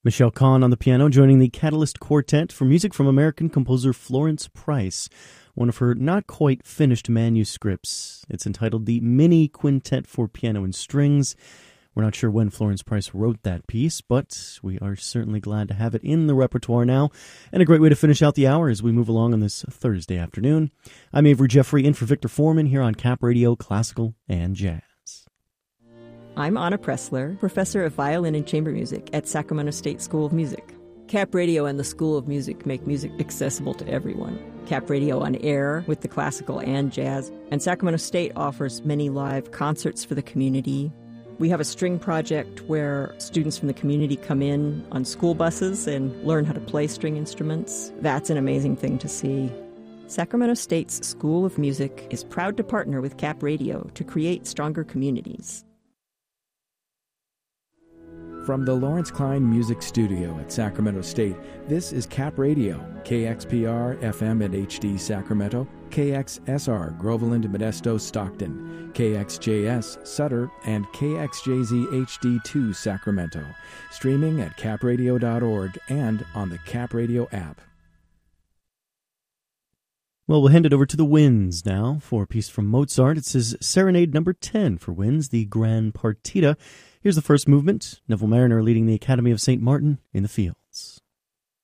Michelle Kahn on the piano, joining the Catalyst Quartet for music from American composer Florence Price, one of her not-quite finished manuscripts. It's entitled The Mini Quintet for Piano and Strings. We're not sure when Florence Price wrote that piece, but we are certainly glad to have it in the repertoire now, and a great way to finish out the hour as we move along on this Thursday afternoon. I'm Avery Jeffrey, in for Victor Foreman here on Cap Radio Classical and Jazz. I'm Anna Pressler, professor of violin and chamber music at Sacramento State School of Music. Cap Radio and the School of Music make music accessible to everyone. Cap Radio on air with the classical and jazz, and Sacramento State offers many live concerts for the community. We have a string project where students from the community come in on school buses and learn how to play string instruments. That's an amazing thing to see. Sacramento State's School of Music is proud to partner with Cap Radio to create stronger communities. From the Lawrence Klein Music Studio at Sacramento State, this is Cap Radio, KXPR FM and HD Sacramento, KXSR Groveland, Modesto, Stockton, KXJS Sutter, and KXJZ HD2 Sacramento. Streaming at capradio.org and on the Cap Radio app. Well, we'll hand it over to the winds now for a piece from Mozart. It says Serenade number 10 for winds, the Gran Partita. Here's the first movement. Neville Mariner leading the Academy of St. Martin in the Fields.